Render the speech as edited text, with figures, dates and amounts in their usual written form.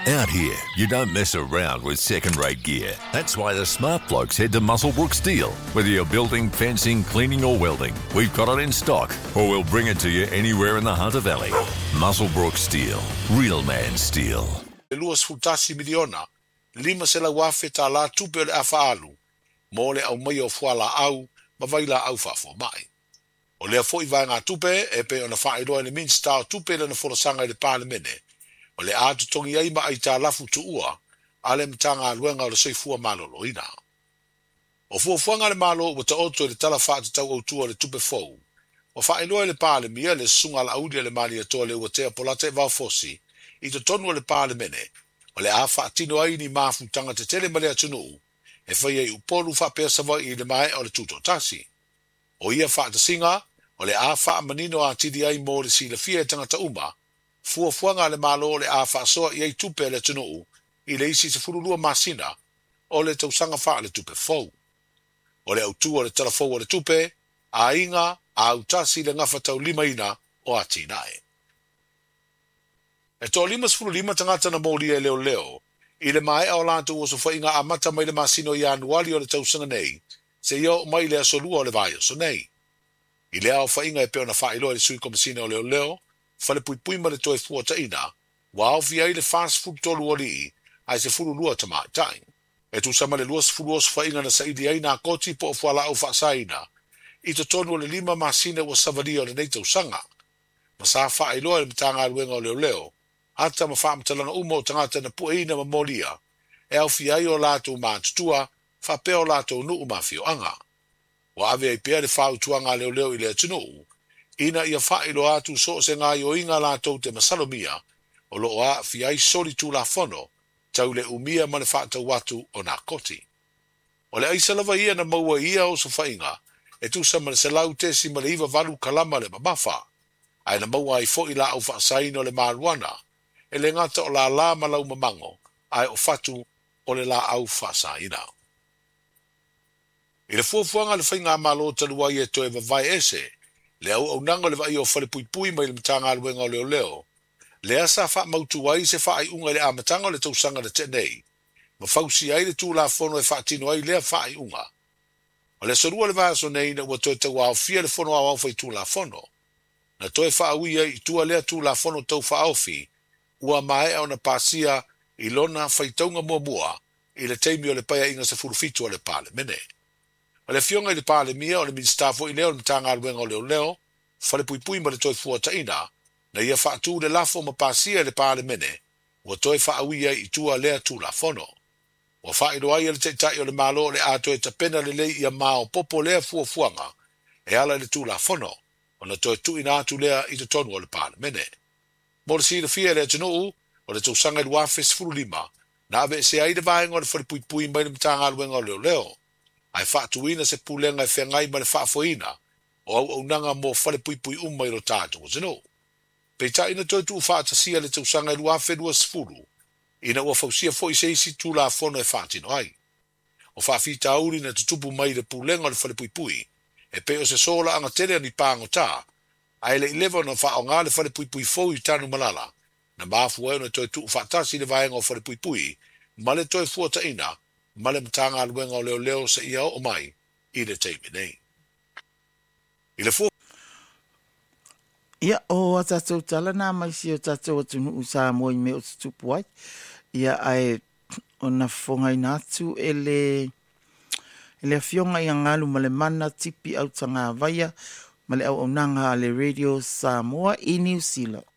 Out here, you don't mess around with second-rate gear. That's why the smart blokes head to Muswellbrook Steel. Whether you're building, fencing, cleaning or welding, we've got it in stock, or we'll bring it to you anywhere in the Hunter Valley. Muswellbrook Steel. Real man steel. Luas futasi miliona, lima sela wafe ta la tupe le afaalu. Mo le au mai o fuala au, mavaila au fafo mai. O le foi vai ngā tupe, e pe ona whaeroa le minsta o tupe le na forosanga i le palemene. O le atu tongi ai ma ai tā lafu tu ua, ale mtanga aluenga o le seifua malolo ina. O fuafuanga le malo ua ta oto le tala whaata tau au tua le tupe fou. O whaeroa le palemia le sunga la audia le mali atoa le ua tea polate vau fosi, i to tonu le palemene, o le a whaatino ai ni mafutanga te tele male atunu, e whai ei upolu whapea sawa i le mai o le tuto tasi. O ia whaata singa, o le a wha manino a tidi ai mo le si le fia tangata uma, fuafuanga le malo le a whaasoa i ei tupe le tunu, i le isi se furulua masina, o le tausanga wha le tupe fou. O le autua le talafou o le tupe, a inga, a autasi le ngafa tau lima ina o atinae. E to lima sfuru lima tangata na mōlia leo leo, i le mai au lantu o so whainga a mata mai le masino i anuali o le tausanga nei, se iau mai le asolua o le vai o so nei. I le au whainga e peo na whailo le sui komisina o leo leo, whale pui pui ma le toi fuata ina, wa au fia i le fast food tolu o li, ai se furu lua tamai tain. E tu sama le luas furu o so whainga na saidi ai na koti po o fuala au whaasaina, i to tonu o le lima masina o savali o le nei tausanga. Ma sa whailo le mtanga aluenga o leo leo, hata ma whaamtalanga umo tangata na pueina ma molia, e au fiai o lato mātutua, whapeo lato nuu mawhio anga. Wa ave ai pia le whautuanga leo leo i le atunu, ina ia whailo atu so se ngā o inga lato te masalomia, o lo a fiai sori tu la fono, tau le umia ma le whaatau watu o nā koti. O le aisalava ia na maua ia o so whainga, e tu sa ma le selau tesi ma le iwa valu kalama le mamafa, ai na maua ai fo i la au whaasaino le maruana, e le ngata o la la malau mamango, ai o fatu o le la au whaasaina. I le fuafuanga le whainga malo talua i e toe vavai ese, le au nanga le vai o whale pui pui mai le mtanga aluenga o leo leo, le asa wha mautu ai se wha ai unga le amatanga o le tausanga le tenei, ma fausi ai le tū la fono e wha tino ai lea wha ai unga. O le sorua le vaso nei na ua toe tau au fia le fono au whai tū la fono, na toe wha aui ai i tua lea tū la fono tau wha au fi, ua mae au na pasia i lona whaitaunga mua i le teimi o le paia inga sa furufitu o le pale mene. O le fionga i le pale mia o le minstafo i leo le mtanga aluenga o leo leo, whale pui pui ma le toi fuata ina, na ia whaatu le lafo ma pasia le pale mene, ua toi whaawia i tua lea tu la fono. Ua whaero ai le teitai o le malo le ato e tapena le lei ia mao popo lea fuafuanga, e ala le tu la fono, o na toi tu ina atu lea i te tonu o le pale mene. Mo le sira fia le atunu, o le tausanga i luafes furu lima, na ave se aida vaenga o le whale pui pui mai le mtanga aluenga o leo leo, ai whaatuina se pulenga e whengai ma le whaafoina, o au nanga mo whale pui pui umai ro tātou o zino. Pei ina toi tu whaatasia le tausanga i luafe lua sfuru, ina ua fausia fo i seisi tu la fono e whaatino ai. O whaafita auri na tutupu mai le pulenga o le whale pui pui, e peo se sola anga tere ni pāngo tā, ai le ilewa na wha o ngā le whale pui pui fau i tānu malala, na maafu ai na toi tu whaatasi le vaenga o whale pui pui, ma le toi fuata ina, ma le mtanga aluenga o leo leo sa ia o mai, i le teimi nei. I le fuata. Ia o atatou talana mai si o tatou atunu usa moi me o tutupu ai. Ia ai o na fonga inatu ele fionga i angalu ma le mana tipi au tanga vaia, ma le au nanga le Radio Samoa i New Zealand.